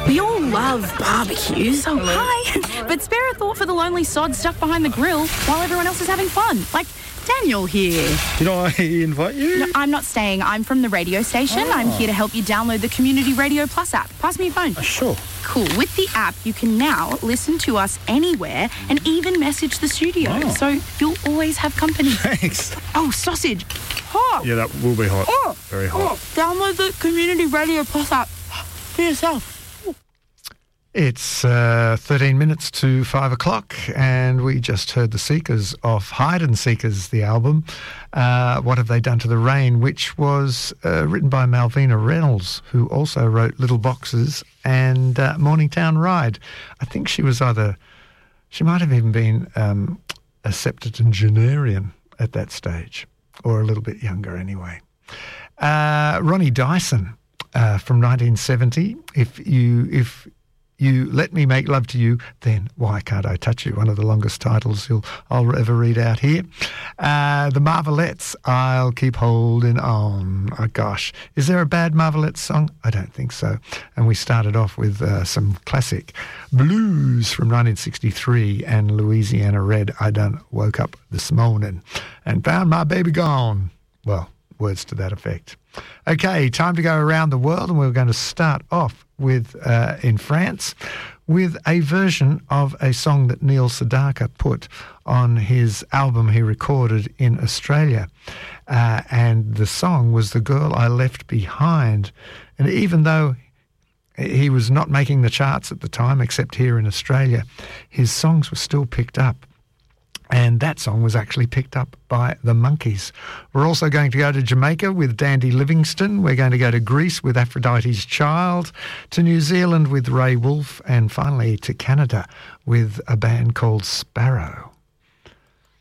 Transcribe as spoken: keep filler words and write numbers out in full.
We all love barbecue, so hi. But spare a thought for the lonely sod stuck behind the grill while everyone else is having fun. Like Daniel here. Did I invite you? No, I'm not staying. I'm from the radio station. Oh. I'm here to help you download the Community Radio Plus app. Pass me your phone. Uh, sure. Cool. With the app, you can now listen to us anywhere and even message the studio. Oh. So you'll always have company. Thanks. Oh, sausage. Hot. Yeah, that will be hot. Oh. Very hot. Oh. Download the Community Radio Plus app for yourself. It's uh, thirteen minutes to five o'clock, and we just heard the Seekers off Hide and Seekers, the album, uh, What Have They Done to the Rain, which was uh, written by Malvina Reynolds, who also wrote Little Boxes and uh, Morningtown Ride. I think she was either, she might have even been um, a septuagenarian at that stage, or a little bit younger anyway. Uh, Ronnie Dyson uh, from nineteen seventy, if you... if You Let Me Make Love to You, Then Why Can't I Touch You? One of the longest titles you'll, I'll ever read out here. Uh, the Marvelettes, I'll Keep Holding On. Oh, gosh. Is there a bad Marvelettes song? I don't think so. And we started off with uh, some classic blues from nineteen sixty-three and Louisiana Red, I Done Woke Up This Morning and Found My Baby Gone. Well, words to that effect. Okay, time to go around the world, and we're going to start off with uh, in France with a version of a song that Neil Sedaka put on his album he recorded in Australia. Uh, and the song was The Girl I Left Behind. And even though he was not making the charts at the time, except here in Australia, his songs were still picked up. And that song was actually picked up by the Monkees. We're also going to go to Jamaica with Dandy Livingstone. We're going to go to Greece with Aphrodite's Child, to New Zealand with Ray Wolf, and finally to Canada with a band called Sparrow.